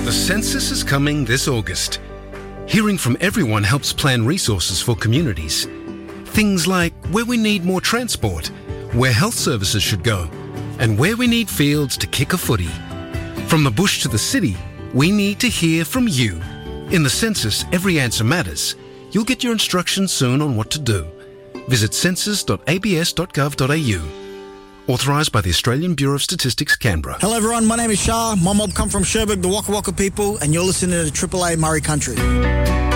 The census is coming this August. Hearing from everyone helps plan resources for communities. Things like where we need more transport, where health services should go, and where we need fields to kick a footy. From the bush to the city, we need to hear from you. In the census, every answer matters. You'll get your instructions soon on what to do. Visit census.abs.gov.au. Authorised by the Australian Bureau of Statistics, Canberra. Hello everyone, my name is Shah. My mob come from Cherbourg, the Waka Waka people, and you're listening to Triple A Murray Country.